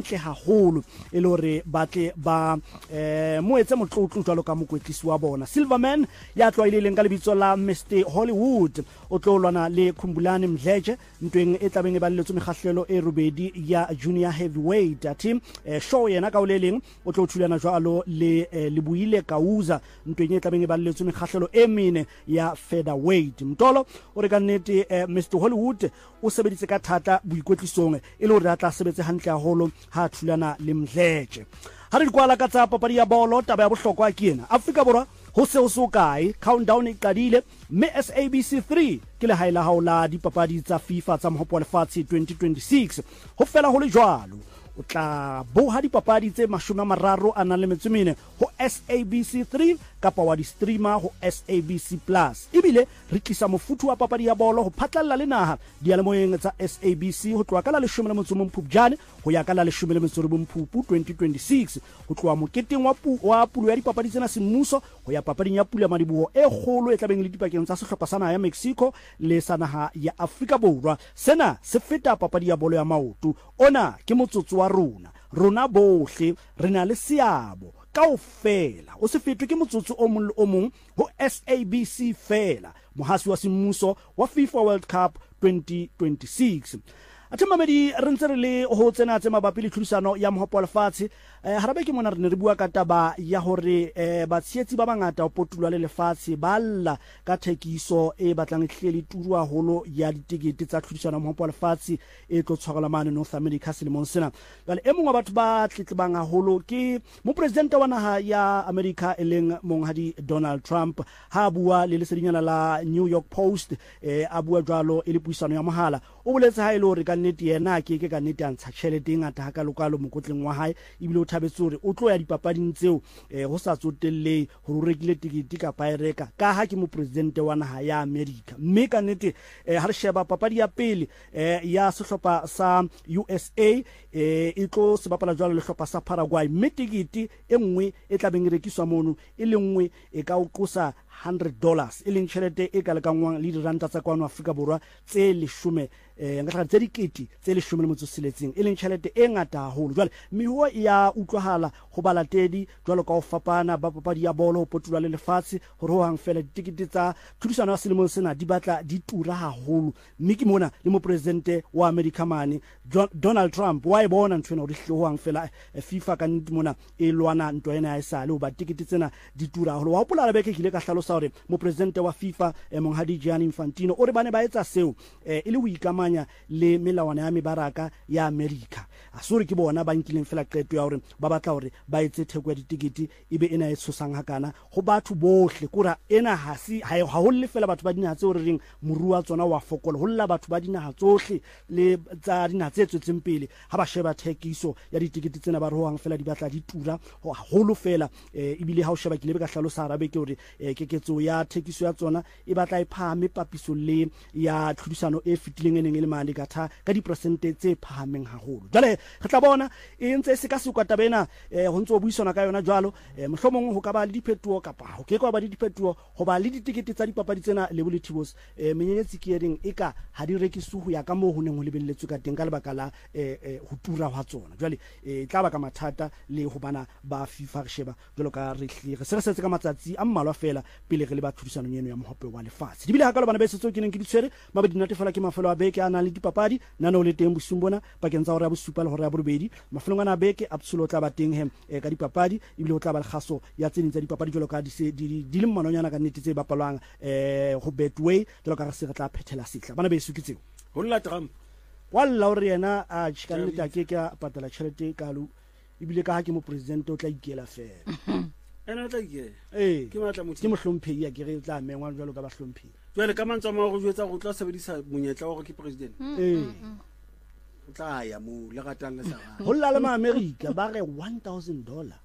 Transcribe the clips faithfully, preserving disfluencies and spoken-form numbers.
hantle haholo e le hore batle ba eh mo etse motlotlo jwalo ka mokwetlisi wa bona. Silverman ya tlwaileng ka lebitso la Mister Hollywood o tlolwana le Khumbulani Mdletshe ntweng e tlabeng e balletswe mekgahlelo e robedi ya junior heavyweight team eh, show yena ka oleleng o tlo thulana jwalo le eh, Libuile Kauza ntweng e tlabeng e balletswe mekgahlelo e mene ya featherweight. Mtolo o re ka nnete eh, Mister Hollywood o sebeditse ka thata boikwetlisong e le hore a tla sebetse hantle haholo ha thulana le Mdletshe. Ha re kwala ka tsa papadi ya bolo taba ya bohlokwa ke ena Afrika Borwa ho se o so kae countdown e qadile mme S A B C three ke le haela haola dipapadi tsa FIFA tsa mohopo wa lefatshe twenty twenty-six ho fela ho le jwalo o tla boha dipapadi tse mashome a mararo a nang le metso e mene ho S A B C three kapa wa di streamer ho S A B C plus. Ibile re tlisa mofuthu wa papadi ya bolo ho phatlalla le naha dialemoyeng tsa S A B C ho tloha ka la leshome le motso o mong Phupjane ho ya ka la leshome le motso o mong Phupu twenty twenty-six ho tloha moketeng wa pu wa pulo ya dipapadi tsena semmuso ho ya papading ya pulo ya madiboho e kgolo e tlabeng le dipakeng tsa sehlopha sa naha ya Mexico le sa naha ya Afrika Borwa. Sena se feta papadi ya bolo ya maoto. Ona ke motsotso wa rona rona bohle re na le seabo kaofela o se fetwe ke motsotso o mong le o mong ho S A B C fela mohasi wa semmuso wa FIFA World Cup twenty twenty-six. Athemamedi re ntse re le ho tsena tse mabapi le tlhodisano ya mohopo wa lefatshe eh, harabe ke mona re ne re bua ka taba ya hore eh, batshehetsi ba bangata o potulwa le lefatshe ba lla ka thekiso e batlang ehlele turu haholo ya ditikete tsa tlhodisano ya mohopo wa lefatshe e tlo tshwarela mane North America selemong sena. Jwale e mong wa batho ba tletlebang haholo ke mo president wa naha ya America e leng monghadi Donald Trump ha bua le lesedinyana la New York Post eh, a bua jwalo e le puisano ya mohala o boletse ha ile hore ka nnete yena ke ke ka nnete a ntsha tjhelete e ngata ha ka lokalo mokotleng wa hae ebile o thabetse hore o tlo ya dipapading tseo eh, ho sa tsotelle hore o rekile tikete kapa e reka ka ha ke mo president wa naha ya America. Mme ka nnete eh, ha re sheba papadi ya pele eh, ya sehlopha sa U S A eh, e tlo se bapala jwalo le sehlopha sa Paraguay mme tikete e nngwe e tla beng rekiswa mono e le nngwe e ka o tlosa one hundred dollars e leng tjhelete e ka lekangwang le diranta tsa kwano Afrika Borwa tse leshome eh nga tla tse dikete tse leshome le motso seletseng e leng tjhelete e ngata haholo. Jwale meho ya utlwahala ho balatedi jwalo ka ho fapana ba papadi ya bolo ho potulwa le lefatshe hore ho hang fela ditikete tsa tlhodisano ya selemong sena di batla di tura haholo mme ke mona le mo president wa America mane Donald Trump wa e bona ntwena hore hlo ho hang fela eh, FIFA ka nnete mona e lwana ntwa ena ya isale ho ba tikete tsena di tura haholo. Wa hopola beke kile ka hlalosa hore mo president wa FIFA eh, monghadi Gianni Infantino o re bane ba etsa seo eh, e le ho ikamanya le melawana ya mebaraka ya America. Asore ke bona ba nkileng fela qeto ya hore ba batla hore ba etse theko ya ditikete ebe ena e tshosang hakana ho batho bohle kura ena ha si ha ho le fela batho ba dinaha tse hore reng morua tsona wa fokola ho lla batho ba dinaha tsohle le tsa dinaha tse tswetseng pele ha ba sheba thekiso ya ditikete tsena ba re hoang fela di batla di tura ho holo fela eh, ibile ha o sheba ke lebe ka hlalosa arabe ke hore eh, keketso ya thekiso ya tsona e batla e phahame papiso le ya tlhodisano e fitileng eneng e le mane ka tha ka di percent tse phahameng haholo. Jwale re tla bona e ntse se ka se kwa tabena eh, ho ntse o buisana ka yona jwalo eh, mohlomong ho ka ba le diphethoho kapa ho ke kwa ba le diphethoho ho ba le ditikete tsa dipapadi tsena le bole thibos eh, menyenyetsi ke ering e ka ha di rekiswe ho ya ka mo ho neng ho lebelletswe ka teng ka lebaka la eh, eh, ho tura hwa tsona. Jwale e tla ba ka mathata le ho bana ba FIFA re sheba jwalo ka re hle re se re setse ka matsatsi a mmalwa fela pele re le ba tlhodisano eno ya mohope wa lefatshe. Dibile ha ka lo bana be setso ke neng ke ditshwere mabedi natefela ke mafelo a beke a nang le dipapadi nana o le teng bosumbona pakeng tsa hore ya bosupa le hore ya borobedi mafelong ana beke absolute tla ba teng he eh, ka dipapadi ebile ho tla ba le kgaso ya tsene tsa dipapadi jwalo ka di se di di le mmanonyana ka nnete tse bapalwang eh ho Betway jwalo ka re se re tla phethela sihla bana be sukitse ho lla Trump walla hore yena a tshikane ta ke ka patala tjhelete ka lu ebile ka ha ke mo president o tla ikela fela ena tla ikela eh ke matla motho ke mohlomphehi ya ke re tla mengwa jwalo ka ba hlomphehi jwale ka mantswa ma go jwetsa go tla sebedisa monyetla wa go ke president eh o tla ya mo le gatang le sa ho lla le ma America ba re one thousand dollars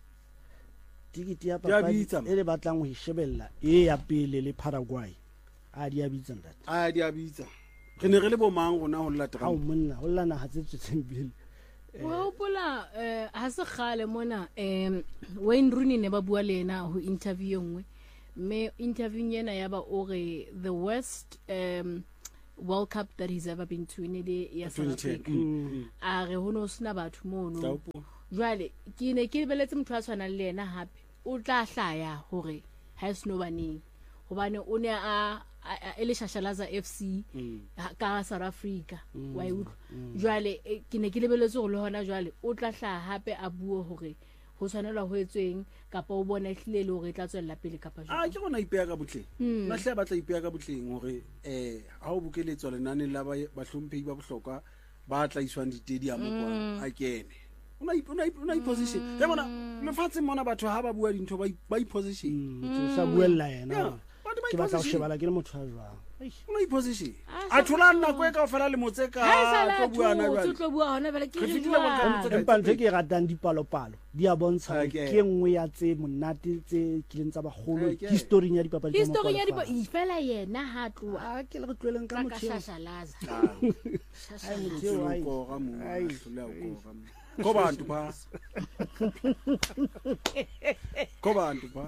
tikete ya papadi e le batlang ho ishebella e ya pele le Paraguay a di a bitsa ntate a di a bitsa re ne re le bo mang rona ho lla Trump ha o monna ho lla na ha tse tsetseng pele wa hopola eh ha se khale mona em Wayne Rooney ne ba bua le ena ho interview nngwe me interview yena ya ba o re the worst um World Cup that he's ever been to in the ya South Africa a re hono sna batho mono jwale ke ne ke beletse motho a tshwana le yena hape o tla hlaya hore ha sno baneng hobane o ne a ele Shashalaza F C ka South Africa wa utlwa jwale ke ne ke lebeletse go le hona jwale o tla hlaya hape a buo hore ho tshwanelwa ho etsweng kapa o bona ehlile le hore tla tswella pele kapa jwale a ke gona ipea ka botleng na hle ba tla ipea ka botleng hore eh ha o bukeletswa lenane la ba bahlomphehi ba bohlokwa ba tla iswang di stadium kwa a kene una una una position ya bona lefatse mona batho ha ba bua dintho ba ba position ke sa buella yena ke batla go shebala ke le motho a jwang una position a thola nna ko e ka fela le motse ka tlo bua na jwale tlo bua hona bele ke empa ntse ke ratang dipalopalo di a bontsha ke nngwe ya tse monate tse kileng tsa bagolo history ya dipapadi tsa history ya dipapadi fela yena ha tlo a ke le re tlweleng ka motho Shashalaza ai motho ai go ga mo ai go bantu ba go bantu ba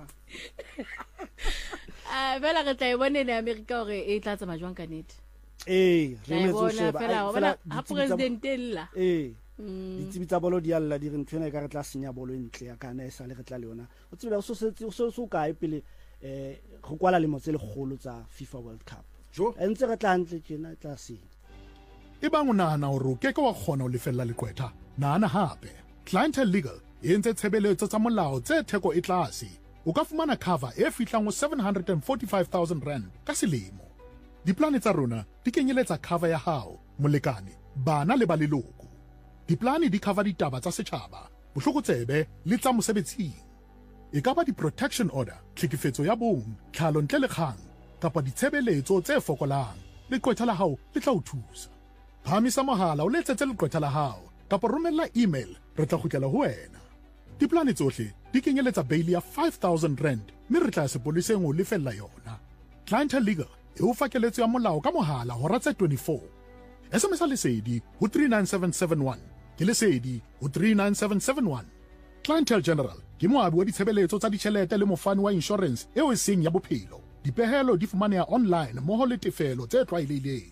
ah vela re tla ibone le America hore e tla tsama jwang ka net eh re metso sheba fela ha president ella eh ditsebi tsa bolo di alla di re ntshena ka re tla senya bolo entle ya kana e sa le re tla le yona o tsebe o setse o so kae pele eh go kwala le motse le golo tsa FIFA World Cup jo entse re tla ntle tjena tla senya e bang o nahana hore o keke wa kgona ho lefella leqwetha nahana hape Clientele Legal e entse tshebeletso tsa molao tse theko e tlase o ka fumana cover e fihlang ho seven hundred forty-five thousand rand ka selemo diplane tsa rona di kenyeletsa cover ya hao molekane bana le ba leloko diplane di cover ditaba tsa setjhaba bohlokotsebe le tsa mosebetsing e ka ba di-protection order tlhekefetso ya bong tlhalo ntle le kgang kapa ditshebeletso tse fokolang leqwetha la hao le tla o thusa phamisa mohala o letsetse leqwetha la hao kapa romella email re tla kgutlela ho wena diplane tsohle di kenyeletsa bail ya five thousand rand mme re tla sepoleseng ho lefella yona Clientele Legal e o fa keletso ya molao ka mohala hora tse twenty-four S M S a lesedi ho three nine seven seven one ke lesedi ho three nine seven seven one Clientele General ke moabi wa ditshebeletso tsa ditjhelete le mofani wa insurance eo e seng ya bophelo dipehelo di fumaneha online mmoho le tefelo tse tlwaelehileng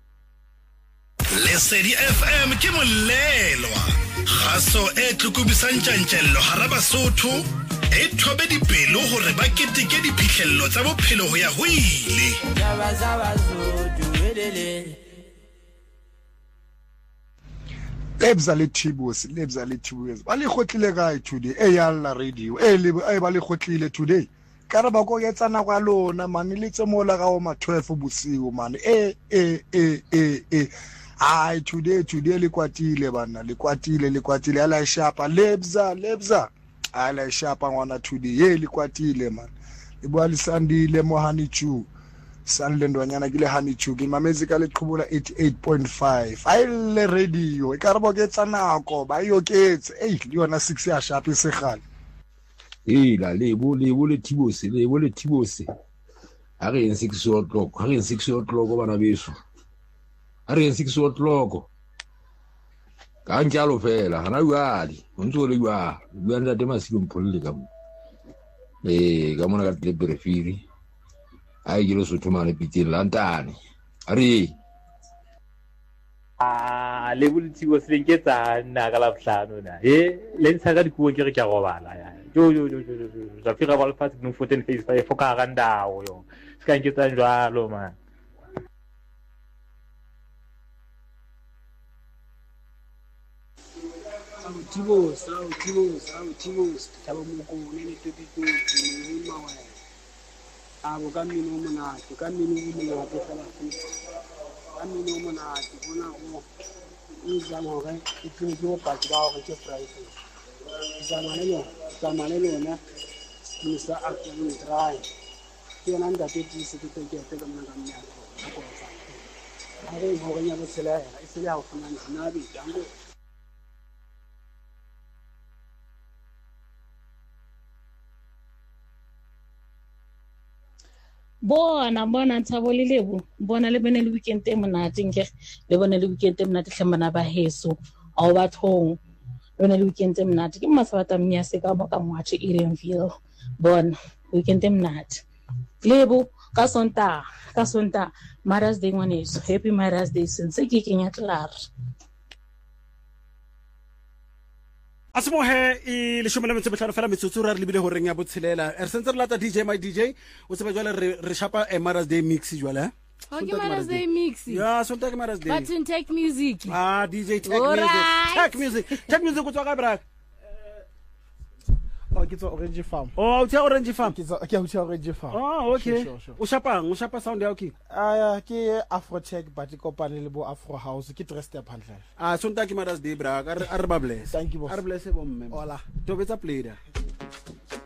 Lesedi F M ke molelwa gaso e tlukubisang tjantjello hara Basotho e thobe dipelo hore ba keteke diphihlello tsa bophelo ho ya ho ile lebza le Thibos lebza le Thibos ba le khotlile kae today e yalla radio e le e ba le khotlile today ka re ba go yetsa na kwa lona mane le tse mola ga o ma twelve bosigo mane e e e e e ai today today le kwatile bana le kwatile le kwatile ala shapa lebza lebza ala shapa ngwana today ye le kwatile man e bua le sandile mo Hanichu sanlendwanyana ke le Hanichu ke mametse ka le qhubula eighty-eight point five ai le radio e ka re boketsa nako ba yoketse ei le yona six ya shapa se gale eh la le bo le bo le Thibos le bo le Thibos a re en six o'clock a re en six o'clock bana beso a re en six o'clock ka njalo fela hana uali ntso le uwa uwa nda tema siko mpolile ka mo eh ka mona ka le perfili ai gelo so tuma le pitile lantane ari ah le bulti se nketsa nna ka la bohlano na he le ntsha ka dikuo ke re ke go bala ya jo jo jo jo ja fira ba le fast no foten face fa foka ga ndao yo ska nketsa njalo man Thibos Thibos Thibos taba mo go ne ne totito ni mawa a go ka mino mona to ka mino mona go fela ka mino mona to bona go ni za mo ga e tsini go pa ba go ke price za mane yo za mane lo na ni sa a ko ni try ke na nda te tsi se ke ke te ka mona ka mnya ko sa a re go nya bo tsela e se ya go fana na bi jango bona bona Thabo le Lebo bona le bene le weekend e monate nke le bona le weekend e monate hlambana ba heso a o bathong bona le weekend e monate ke masabata mmya se ka mo ka moache Edenville bona weekend e monate Lebo ka sonta ka sonta Mother's Day ngwaneso, happy Mother's Day sense ke kenya tlare. Asmohe e le shomela metse betlhano fela metsotso ra re lebile ho reng ya botshelela re sentse re lata D J my D J o tseba jwale re re shapa a Mother's Day mix jwale Okay, Mother's Day mix. Yeah, so take Mother's Day. But in tech music. Ah, D J tech All music. right. Tech music. Tech music o tswa ka bra. Oh, ke tsa Orange Farm. Oh, o tswa Orange Farm. Ke tsa ke o tswa Orange Farm. Oh, okay. Sure, sure, sure. O shapang, o shapa sound ya okay. Ah, ke Afro Tech but ke kopane le bo Afro House ke dressed up handle. Ah, so take Mother's Day bra. Are are ba bless. Thank you boss. Are bless bo mme. Hola. Tobetsa play da.